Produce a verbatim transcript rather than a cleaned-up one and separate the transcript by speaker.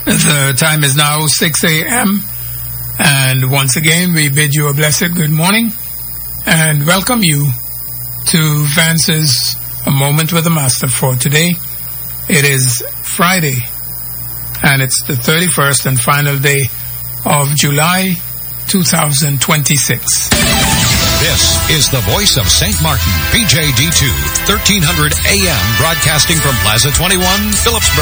Speaker 1: The time is now six a.m. and once again we bid you a blessed good morning and welcome you to Vance's A Moment with the Master for today. It is Friday and it's the thirty-first and final day of July two thousand twenty-six.
Speaker 2: This is the voice of Saint Martin, P J D two, thirteen hundred A M, broadcasting from Plaza twenty-one, Phillipsburg.